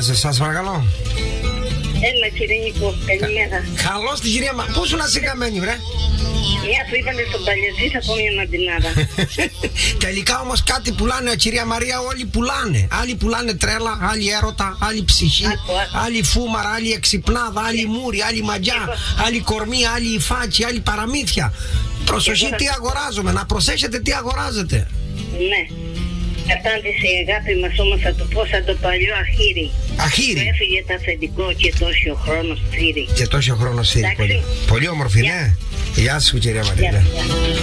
σε σας παρακαλώ. Έλα κύριε Νίκο, καλημέρα. Καλώς την κυρία Μαρία. Πού σου να σηκαμένη βρε? Μια σου είπατε στον Παλαιζή θα πω μια μαντινάδα. Τελικά όμως κάτι πουλάνε κυρία Μαρία, όλοι πουλάνε. Άλλοι πουλάνε τρέλα, άλλοι έρωτα, άλλοι ψυχή, άλλοι φούμαρα, άλλοι εξυπνάδα, άλλοι μούρι, άλλοι μαγιά, άλλοι κορμί, άλλοι υφάτσι, άλλοι παραμύθια. Προσοχή τι αγοράζουμε, να προσέχετε τι αγοράζετε. Ναι. Απάντησε η αγάπη μας όμως θα το πω σαν το παλιό αχύρι. Αχύρι. Που έφυγε το αφεντικό και τόσο χρόνο σφύρι. Και τόσο χρόνο σφύρι. Πολύ όμορφη, ναι. Γεια σου κυρία Μαρία.